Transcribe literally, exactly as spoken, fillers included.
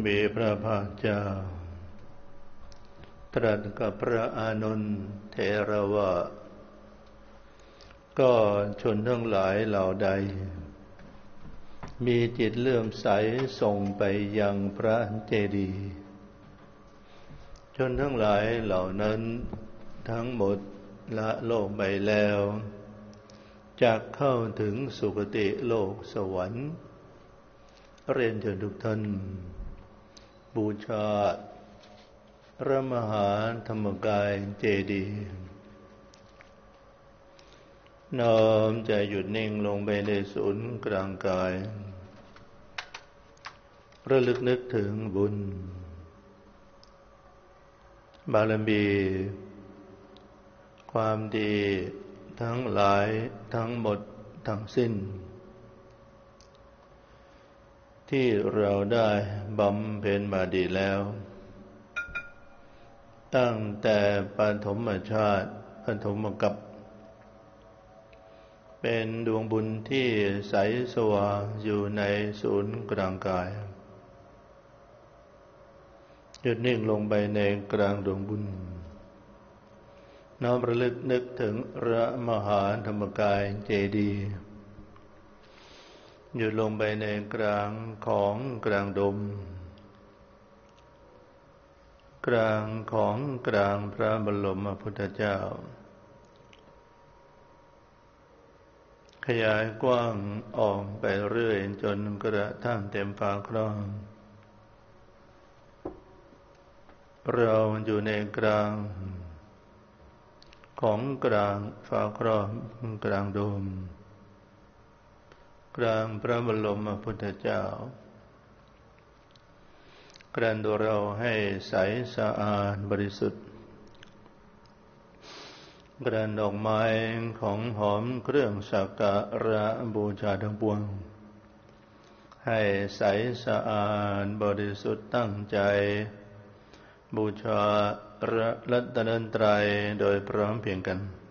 มีพระภาคเจ้าตรัสกับพระอานนท์เถระว่าก็ชนทั้งหลายเหล่าใดมีจิตเลื่อมใสส่งไปยังพระเจดีย์ชนทั้งหลายเหล่านั้นทั้งหมดละโลกไปแล้วจักเข้าถึงสุคติโลกสวรรค์เรียนเชิญทุกท่านบูชาพระมหาธรรมกายเจดีย์น้อมใจหยุดนิ่งลงไปในศูนย์กลางกายระลึกนึกถึงบุญบารมีความดีทั้งหลายทั้งหมดทั้งสิ้นที่เราได้บำเพ็ญมาดีแล้วตั้งแต่ปฐมชาติปฐมกัปเป็นดวงบุญที่ใสสว่างอยู่ในศูนย์กลางกายหยุดนิ่งลงไปในกลางดวงบุญน้อมระลึกนึกถึงพระมหาธรรมกายเจดีย์หยุดลงไปในกลางของกลางดมกลางของกลางพระบรมพุทธเจ้าขยายกว้างออกไปเรื่อยจนกระทั่งเต็มฝาครอบเราอยู่ในกลางของกลางฝาครอบกลางโดมกลางพระบรมพุทธเจ้ากลั่นตัวเราให้ใสสะอาดบริสุทธิ์กลั่นดอกไม้ของหอมเครื่องสักการะบูชาทั้งปวงให้ใสสะอาดบริสุทธิ์ตั้งใจบูชาพระรัตนตรัยโดยพร้อมเพรียงกัน